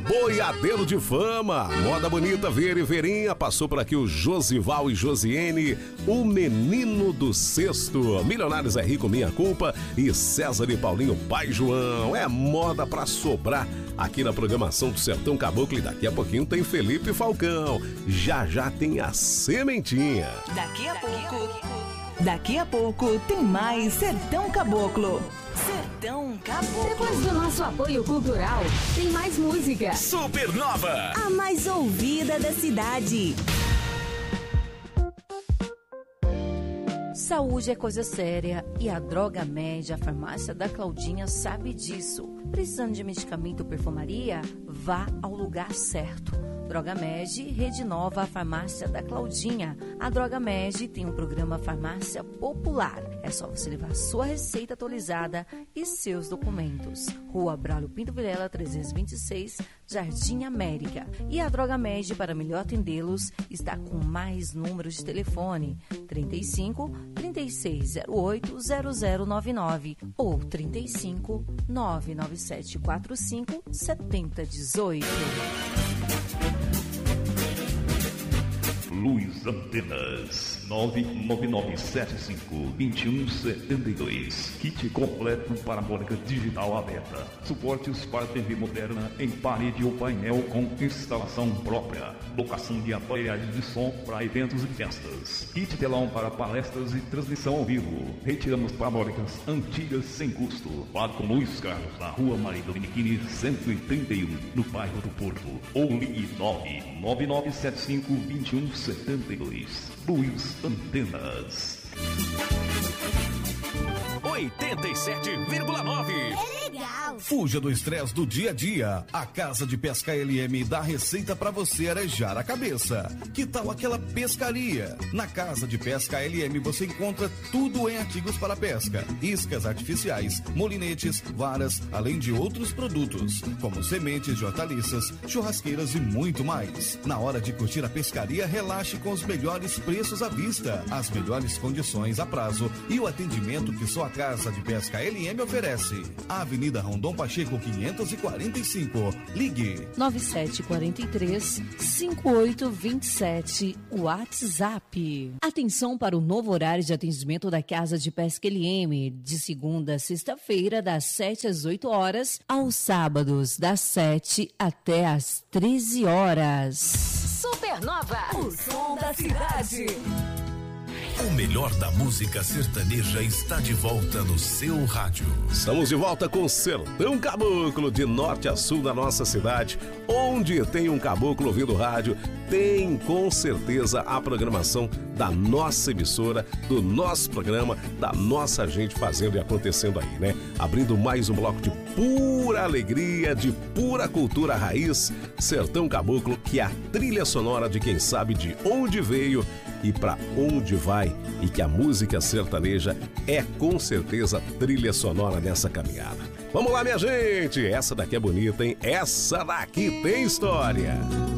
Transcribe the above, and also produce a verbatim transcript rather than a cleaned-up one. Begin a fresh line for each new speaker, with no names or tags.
Boiadeiro de Fama, moda bonita, ver e verinha. Passou por aqui o Josival e Josiene, o Menino do Cesto, Milionários é Rico, Minha Culpa e César e Paulinho, Pai João. É moda pra sobrar aqui na programação do Sertão Caboclo. E daqui a pouquinho tem Felipe Falcão. Já já tem a Sementinha.
Daqui a pouco, daqui a pouco tem mais Sertão Caboclo. Sertão Caboclo.
Depois do nosso apoio cultural, tem mais música.
Supernova,
a mais ouvida da cidade.
Saúde é coisa séria e a Droga Med, a farmácia da Claudinha, sabe disso. Precisando de medicamento ou perfumaria? Vá ao lugar certo. Droga Med, Rede Nova, a farmácia da Claudinha. A Droga Med tem um programa Farmácia Popular. É só você levar sua receita atualizada e seus documentos. Rua Braulio Pinto Vilela, trezentos e vinte e seis, Jardim América. E a Droga Med, para melhor atendê-los, está com mais números de telefone: trinta e cinco, trinta e seis zero oito, zero zero nove nove ou trinta e cinco, nove nove sete quatro cinco, sete zero um oito.
Luz Antenas nove nove nove sete cinco, dois um sete dois. Kit completo parabólica digital aberta. Suportes para T V moderna em parede ou painel com instalação própria. Locação de aparelhagens de som para eventos e festas. Kit telão para palestras e transmissão ao vivo. Retiramos parabólicas antigas sem custo. Fale com Luiz Carlos na Rua Maria Dominiquini cento e trinta e um, no bairro do Porto. Ou ligue nove nove nove sete cinco, dois um sete dois. Luz Antenas
oitenta e sete vírgula nove.
É legal.
Fuja do estresse do dia a dia. A Casa de Pesca L M dá receita para você arejar a cabeça. Que tal aquela pescaria? Na Casa de Pesca L M você encontra tudo em artigos para pesca: iscas artificiais, molinetes, varas, além de outros produtos, como sementes de hortaliças, churrasqueiras e muito mais. Na hora de curtir a pescaria, relaxe com os melhores preços à vista, as melhores condições a prazo e o atendimento que só a Casa de Pesca L M oferece. Avenida Rondon Pacheco quinhentos e quarenta e cinco. Ligue
nove sete quatro três, cinco oito dois sete. WhatsApp. Atenção para o novo horário de atendimento da Casa de Pesca L M, de segunda a sexta-feira, das sete às oito horas, aos sábados, das sete até às treze horas.
Supernova,
o som da cidade.
O melhor da música sertaneja está de volta no seu rádio.
Estamos de volta com Sertão Caboclo, de norte a sul da nossa cidade. Onde tem um caboclo ouvindo rádio, tem com certeza a programação da nossa emissora, do nosso programa, da nossa gente fazendo e acontecendo aí, né? Abrindo mais um bloco de pura alegria, de pura cultura raiz. Sertão Caboclo, que é a trilha sonora de quem sabe de onde veio e para onde vai, e que a música sertaneja é com certeza trilha sonora nessa caminhada. Vamos lá, minha gente! Essa daqui é bonita, hein? Essa daqui tem história!